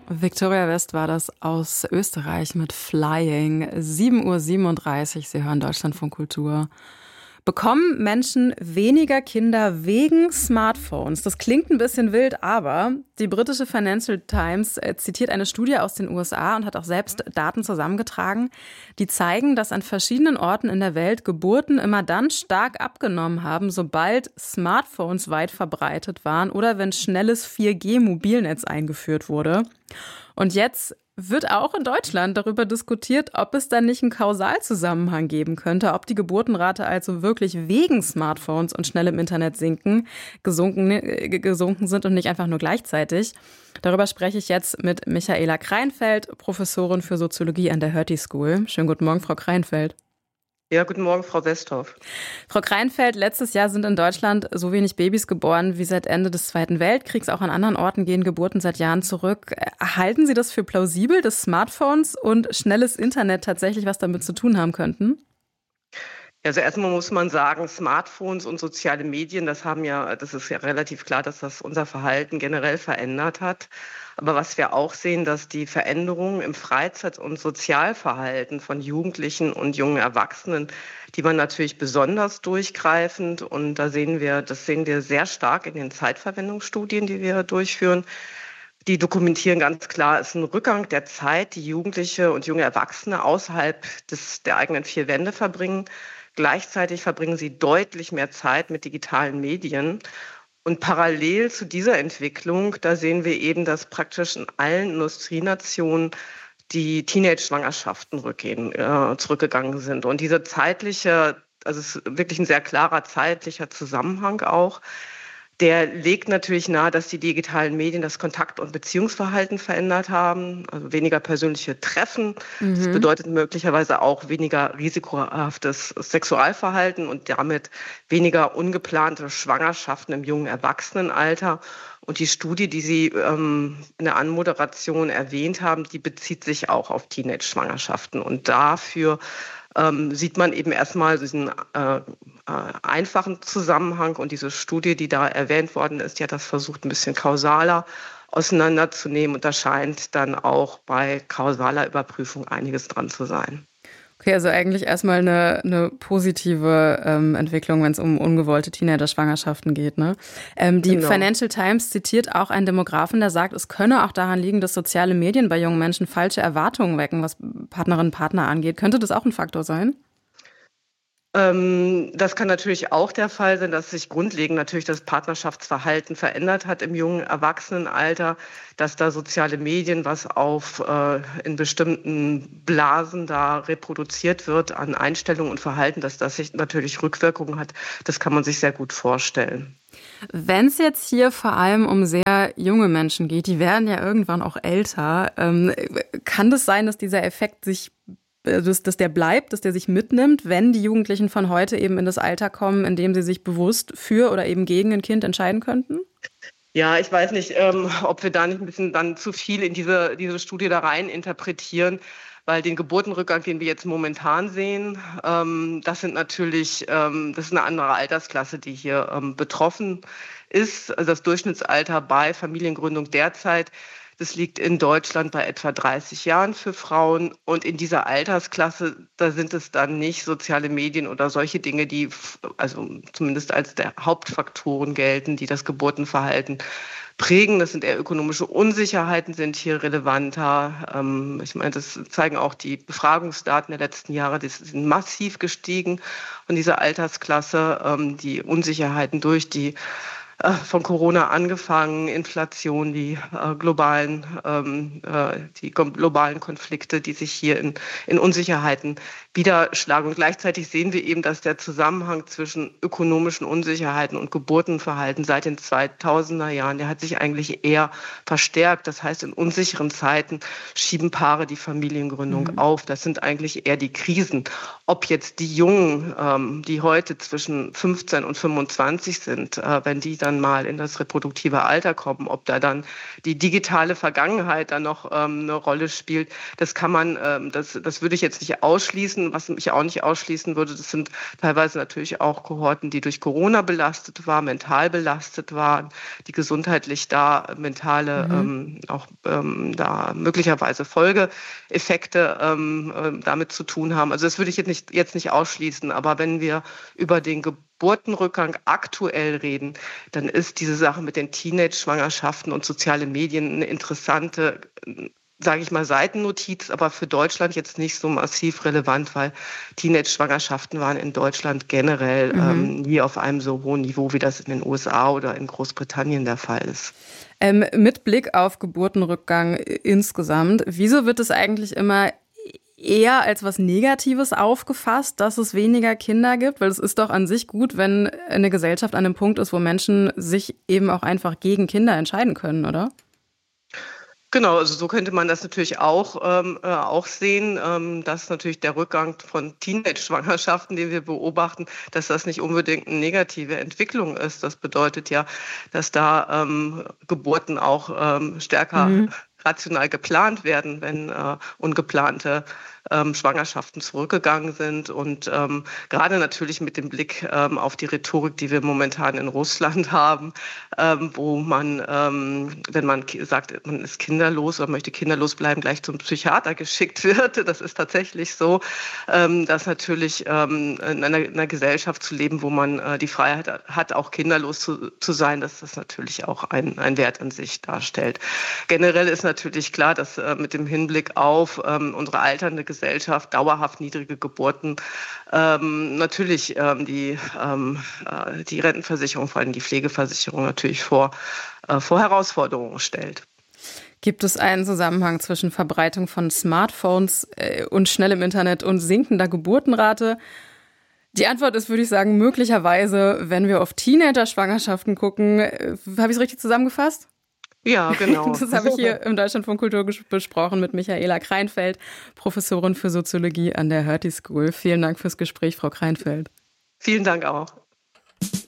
Victoria West war das aus Österreich mit Flying. 7:37 Uhr, Sie hören Deutschlandfunk Kultur. Bekommen Menschen weniger Kinder wegen Smartphones? Das klingt ein bisschen wild, aber die britische Financial Times zitiert eine Studie aus den USA und hat auch selbst Daten zusammengetragen, die zeigen, dass an verschiedenen Orten in der Welt Geburten immer dann stark abgenommen haben, sobald Smartphones weit verbreitet waren oder wenn schnelles 4G-Mobilnetz eingeführt wurde. Und jetzt wird auch in Deutschland darüber diskutiert, ob es dann nicht einen Kausalzusammenhang geben könnte, ob die Geburtenrate also wirklich wegen Smartphones und schnellem Internet gesunken sind und nicht einfach nur gleichzeitig. Darüber spreche ich jetzt mit Michaela Kreinfeld, Professorin für Soziologie an der Hertie School. Schönen guten Morgen, Frau Kreinfeld. Ja, guten Morgen, Frau Westhoff. Frau Kreinfeld, letztes Jahr sind in Deutschland so wenig Babys geboren wie seit Ende des Zweiten Weltkriegs. Auch an anderen Orten gehen Geburten seit Jahren zurück. Halten Sie das für plausibel, dass Smartphones und schnelles Internet tatsächlich was damit zu tun haben könnten? Also erstmal muss man sagen, Smartphones und soziale Medien, das ist ja relativ klar, dass das unser Verhalten generell verändert hat. Aber was wir auch sehen, dass die Veränderungen im Freizeit- und Sozialverhalten von Jugendlichen und jungen Erwachsenen, die waren natürlich besonders durchgreifend. Und das sehen wir sehr stark in den Zeitverwendungsstudien, die wir durchführen. Die dokumentieren ganz klar, es ist ein Rückgang der Zeit, die Jugendliche und junge Erwachsene außerhalb der eigenen vier Wände verbringen. Gleichzeitig verbringen sie deutlich mehr Zeit mit digitalen Medien. Und parallel zu dieser Entwicklung, da sehen wir eben, dass praktisch in allen Industrienationen die Teenage-Schwangerschaften zurückgegangen sind. Und also es ist wirklich ein sehr klarer zeitlicher Zusammenhang auch. Der legt natürlich nahe, dass die digitalen Medien das Kontakt- und Beziehungsverhalten verändert haben, also weniger persönliche Treffen. Das bedeutet möglicherweise auch weniger risikohaftes Sexualverhalten und damit weniger ungeplante Schwangerschaften im jungen Erwachsenenalter. Und die Studie, die Sie in der Anmoderation erwähnt haben, die bezieht sich auch auf Teenage-Schwangerschaften. Und dafür sieht man eben erstmal diesen einfachen Zusammenhang, und diese Studie, die da erwähnt worden ist, die hat das versucht, ein bisschen kausaler auseinanderzunehmen, und da scheint dann auch bei kausaler Überprüfung einiges dran zu sein. Okay, also eigentlich erstmal eine positive Entwicklung, wenn es um ungewollte Teenager-Schwangerschaften geht, ne? Die Genau. Financial Times zitiert auch einen Demografen, der sagt, es könne auch daran liegen, dass soziale Medien bei jungen Menschen falsche Erwartungen wecken, was Partnerinnen und Partner angeht. Könnte das auch ein Faktor sein? Das kann natürlich auch der Fall sein, dass sich grundlegend natürlich das Partnerschaftsverhalten verändert hat im jungen Erwachsenenalter, dass da soziale Medien, was in bestimmten Blasen da reproduziert wird an Einstellungen und Verhalten, dass das sich natürlich Rückwirkungen hat. Das kann man sich sehr gut vorstellen. Wenn es jetzt hier vor allem um sehr junge Menschen geht, die werden ja irgendwann auch älter, kann das sein, dass dieser Effekt dass der bleibt, dass der sich mitnimmt, wenn die Jugendlichen von heute eben in das Alter kommen, in dem sie sich bewusst für oder eben gegen ein Kind entscheiden könnten? Ja, ich weiß nicht, ob wir da nicht ein bisschen dann zu viel in diese Studie da rein interpretieren, weil den Geburtenrückgang, den wir jetzt momentan sehen, das ist eine andere Altersklasse, die hier betroffen ist. Also das Durchschnittsalter bei Familiengründung derzeit, das liegt in Deutschland bei etwa 30 Jahren für Frauen. Und in dieser Altersklasse, da sind es dann nicht soziale Medien oder solche Dinge, die also zumindest als der Hauptfaktoren gelten, die das Geburtenverhalten prägen. Das sind eher ökonomische Unsicherheiten, sind hier relevanter. Ich meine, das zeigen auch die Befragungsdaten der letzten Jahre, die sind massiv gestiegen von dieser Altersklasse. Die Unsicherheiten durch die von Corona angefangen, Inflation, die globalen Konflikte, die sich hier in Unsicherheiten niederschlagen. Und gleichzeitig sehen wir eben, dass der Zusammenhang zwischen ökonomischen Unsicherheiten und Geburtenverhalten seit den 2000er Jahren, der hat sich eigentlich eher verstärkt. Das heißt, in unsicheren Zeiten schieben Paare die Familiengründung auf. Das sind eigentlich eher die Krisen. Ob jetzt die Jungen, die heute zwischen 15 und 25 sind, wenn die dann mal in das reproduktive Alter kommen, ob da dann die digitale Vergangenheit dann noch eine Rolle spielt, das kann man, das würde ich jetzt nicht ausschließen. Kohorten, was ich auch nicht ausschließen würde. Das sind teilweise natürlich auch Kohorten, die durch Corona belastet waren, mental belastet waren, die gesundheitlich da mentale auch da möglicherweise Folgeeffekte damit zu tun haben. Also das würde ich jetzt nicht ausschließen. Aber wenn wir über den Geburtenrückgang aktuell reden, dann ist diese Sache mit den Teenage-Schwangerschaften und soziale Medien eine interessante, sage ich mal, Seitennotiz, aber für Deutschland jetzt nicht so massiv relevant, weil Teenage-Schwangerschaften waren in Deutschland generell nie auf einem so hohen Niveau, wie das in den USA oder in Großbritannien der Fall ist. Mit Blick auf Geburtenrückgang insgesamt, wieso wird es eigentlich immer eher als was Negatives aufgefasst, dass es weniger Kinder gibt? Weil es ist doch an sich gut, wenn eine Gesellschaft an einem Punkt ist, wo Menschen sich eben auch einfach gegen Kinder entscheiden können, oder? Genau, also so könnte man das natürlich auch sehen, dass natürlich der Rückgang von Teenage-Schwangerschaften, den wir beobachten, dass das nicht unbedingt eine negative Entwicklung ist. Das bedeutet ja, dass da Geburten auch stärker rational geplant werden, wenn ungeplante Schwangerschaften zurückgegangen sind. Und gerade natürlich mit dem Blick auf die Rhetorik, die wir momentan in Russland haben, wo man, wenn man sagt, man ist kinderlos oder möchte kinderlos bleiben, gleich zum Psychiater geschickt wird. Das ist tatsächlich so, dass natürlich in einer Gesellschaft zu leben, wo man die Freiheit hat, auch kinderlos zu sein, dass das natürlich auch ein Wert an sich darstellt. Generell ist natürlich klar, dass mit dem Hinblick auf unsere alternde Gesellschaft, dauerhaft niedrige Geburten, natürlich die Rentenversicherung, vor allem die Pflegeversicherung, natürlich vor Herausforderungen stellt. Gibt es einen Zusammenhang zwischen Verbreitung von Smartphones und schnellem Internet und sinkender Geburtenrate? Die Antwort ist, würde ich sagen, möglicherweise, wenn wir auf Teenager-Schwangerschaften gucken. Habe ich es richtig zusammengefasst? Ja, genau. Das habe ich hier im Deutschlandfunk Kultur besprochen mit Michaela Kreinfeld, Professorin für Soziologie an der Hertie School. Vielen Dank fürs Gespräch, Frau Kreinfeld. Vielen Dank auch.